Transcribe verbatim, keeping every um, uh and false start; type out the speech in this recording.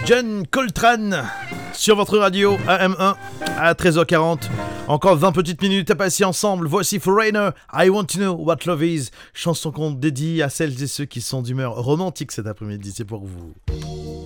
John Coltrane sur votre radio A M un à treize heures quarante. Encore vingt petites minutes à passer ensemble. Voici Foreigner, I Want to Know What Love Is. Chanson qu'on dédie à celles et ceux qui sont d'humeur romantique cet après-midi. C'est pour vous.